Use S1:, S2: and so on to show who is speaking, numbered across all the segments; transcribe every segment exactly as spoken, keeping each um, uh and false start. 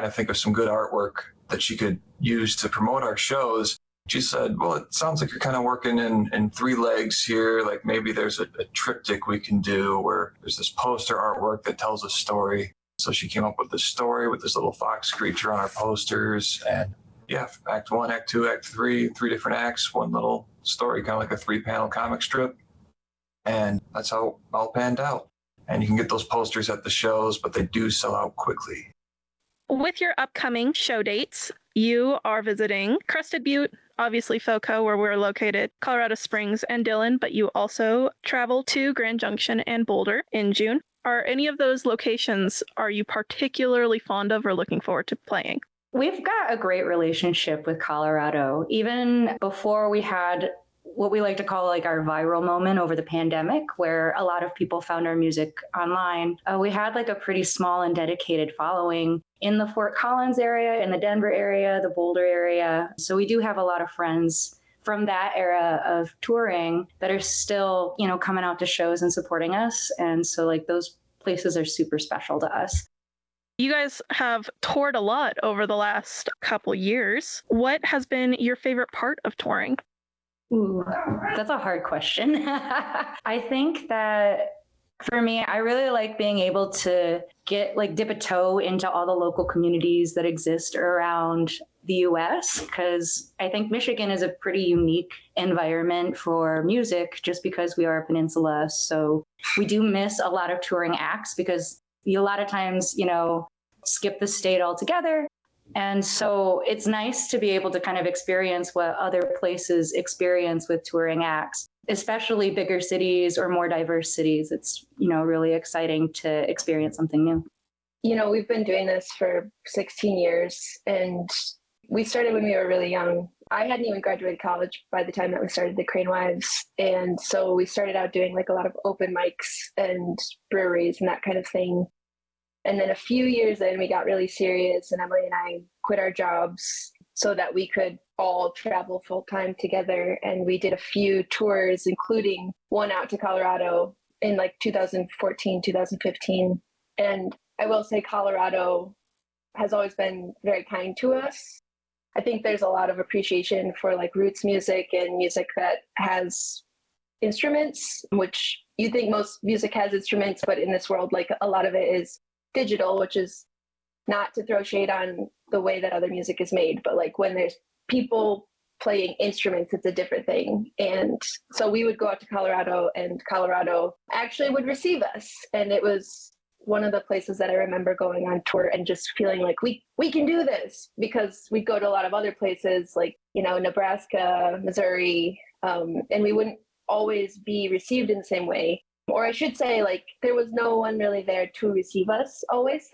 S1: to think of some good artwork that she could use to promote our shows. She said, well, it sounds like you're kind of working in, in three legs here. Like maybe there's a, a triptych we can do where there's this poster artwork that tells a story. So she came up with this story with this little fox creature on our posters. And yeah, act one, act two, act three, three different acts, one little story, kind of like a three panel comic strip. And that's how it all panned out. And you can get those posters at the shows, but they do sell out quickly.
S2: With your upcoming show dates, you are visiting Crested Butte, obviously FOCO, where we're located, Colorado Springs, and Dillon, but you also travel to Grand Junction and Boulder in June. Are any of those locations, are you particularly fond of or looking forward to playing?
S3: We've got a great relationship with Colorado. Even before we had what we like to call like our viral moment over the pandemic, where a lot of people found our music online, uh, we had like a pretty small and dedicated following in the Fort Collins area, in the Denver area, the Boulder area. So we do have a lot of friends from that era of touring that are still, you know, coming out to shows and supporting us. And so like those places are super special to us.
S2: You guys have toured a lot over the last couple years. What has been your favorite part of touring?
S3: Ooh, that's a hard question. I think that for me, I really like being able to get like dip a toe into all the local communities that exist around the U S, because I think Michigan is a pretty unique environment for music just because we are a peninsula. So we do miss a lot of touring acts because you a lot of times, you know, skip the state altogether. And so it's nice to be able to kind of experience what other places experience with touring acts, especially bigger cities or more diverse cities. It's, you know, really exciting to experience something new.
S4: You know, we've been doing this for sixteen years, and we started when we were really young. I hadn't even graduated college by the time that we started the Crane Wives. And so we started out doing like a lot of open mics and breweries and that kind of thing. And then a few years in, we got really serious, and Emily and I quit our jobs so that we could all travel full time together. And we did a few tours, including one out to Colorado in like two thousand fourteen, two thousand fifteen. And I will say Colorado has always been very kind to us. I think there's a lot of appreciation for like roots music and music that has instruments, which you think most music has instruments, but in this world, like a lot of it is digital, which is not to throw shade on the way that other music is made, but like when there's people playing instruments, it's a different thing. And so we would go out to Colorado, and Colorado actually would receive us. And it was one of the places that I remember going on tour and just feeling like we we can do this, because we'd go to a lot of other places like, you know, Nebraska, Missouri, um, and we wouldn't always be received in the same way. Or I should say, like, there was no one really there to receive us always.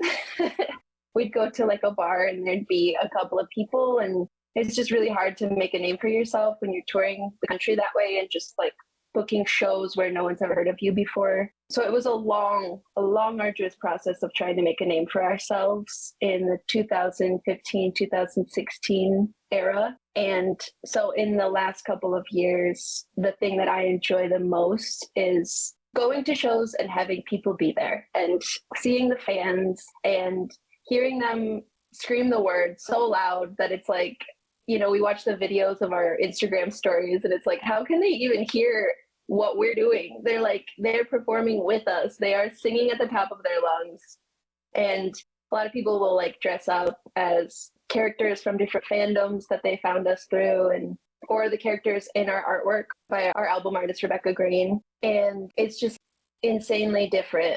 S4: We'd go to like a bar and there'd be a couple of people, and it's just really hard to make a name for yourself when you're touring the country that way and just like booking shows where no one's ever heard of you before. So it was a long, a long, arduous process of trying to make a name for ourselves in the two thousand fifteen, two thousand sixteen era. And so in the last couple of years, the thing that I enjoy the most is going to shows and having people be there and seeing the fans and hearing them scream the words so loud that it's like, you know, we watch the videos of our Instagram stories and it's like, how can they even hear what we're doing? They're like, they're performing with us. They are singing at the top of their lungs. And a lot of people will like dress up as characters from different fandoms that they found us through, and or the characters in our artwork by our album artist, Rebecca Green. And it's just insanely different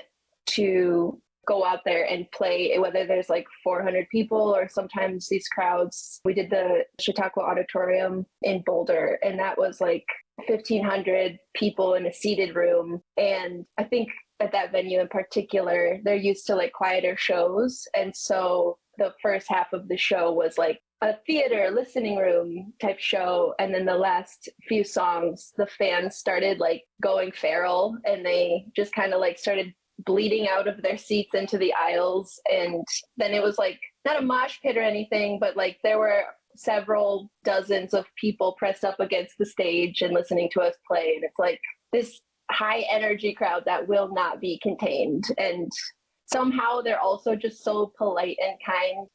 S4: to go out there and play, whether there's like four hundred people or sometimes these crowds. We did the Chautauqua Auditorium in Boulder, and that was like fifteen hundred people in a seated room. And I think at that venue in particular, they're used to like quieter shows. And so the first half of the show was like a theater listening room type show, and then the last few songs the fans started like going feral, and they just kind of like started bleeding out of their seats into the aisles. And then it was like not a mosh pit or anything, but like there were several dozens of people pressed up against the stage and listening to us play, and it's like this high energy crowd that will not be contained. And somehow they're also just so polite and kind